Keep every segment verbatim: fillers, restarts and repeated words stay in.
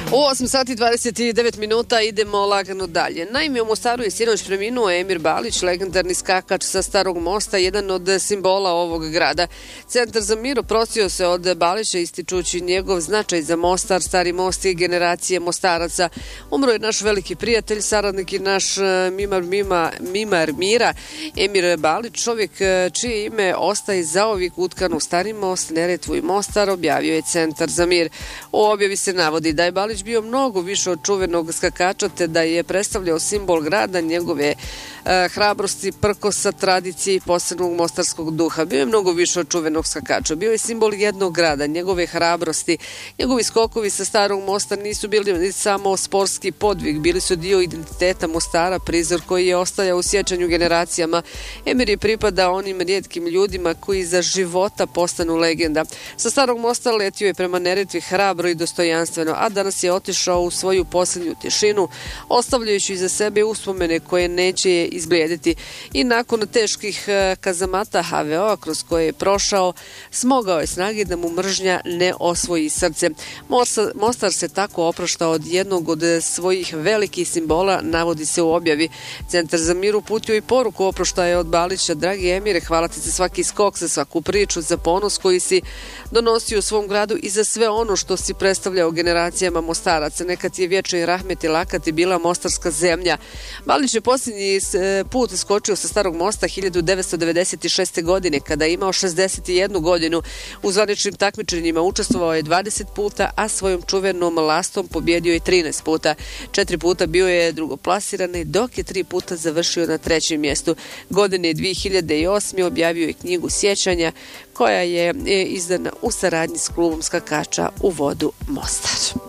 U osam sati i dvadeset devet minuta idemo lagano dalje. Naime, u Mostaru je sinoć preminuo Emir Balić, legendarni skakač sa Starog mosta, jedan od simbola ovog grada. Centar za mir oprostio se od Balića ističući njegov značaj za Mostar, Stari most i generacije Mostaraca. Umro je naš veliki prijatelj, saradnik i naš mimar, mima, mimar mira, Emir Balić, čovjek čije ime ostaje zauvijek utkan u Stari most, Neretvu i Mostar, objavio je Centar za mir. U objavi se navodi da je Balić bio mnogo više od čuvenog skakača, te da je predstavljao simbol grada, njegove e, hrabrosti, prkosa, tradicije i posebnog mostarskog duha. Bio je mnogo više od čuvenog skakača. Bio je simbol jednog grada, njegove hrabrosti. Njegovi skokovi sa Starog mosta nisu bili samo sportski podvig, bili su dio identiteta Mostara, prizor koji je ostajao u sjećanju generacijama. Emir je pripada onim rijetkim ljudima koji za života postanu legenda. Sa Starog mosta letio je prema Neretvi hrabro i dostojanstveno, a danas je otišao u svoju posljednju tišinu, ostavljajući iza sebe uspomene koje neće je izblijediti. I nakon teških kazamata ha ve o kroz koje je prošao, smogao je snage da mu mržnja ne osvoji srce. Mostar se tako opraštao od jednog od svojih velikih simbola, navodi se u objavi. Centar za mir uputio i poruku oproštaja od Balića. Dragi Emire, hvala ti za svaki skok, za svaku priču, za ponos koji si donosio u svom gradu i za sve ono što si predstavljao generacijama Mostaraca. Neka ti je vječni rahmet i laka ti bila mostarska zemlja. Balić je posljednji put skočio sa Starog mosta hiljadu devetsto devedeset šeste. godine, kada je imao šezdeset jednu godinu. U zvaničnim takmičenjima učestvovao je dvadeset puta, a svojom čuvenom lastom pobjedio je trinaest puta. Četiri puta bio je drugoplasirani, dok je tri puta završio na trećem mjestu. Godine dvije hiljade osme. objavio je knjigu sjećanja koja je izdana u saradnji s klubom skakača U vodu Mostar.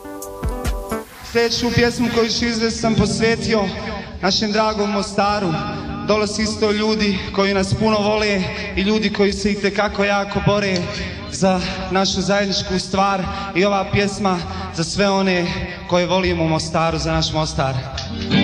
Sljedeću pjesmu koju ću izvesti sam posvetio našem dragom Mostaru. Dole su isto ljudi koji nas puno vole i ljudi koji se itekako jako bore za našu zajedničku stvar, i ova pjesma za sve one koje volimo u Mostaru, za naš Mostar.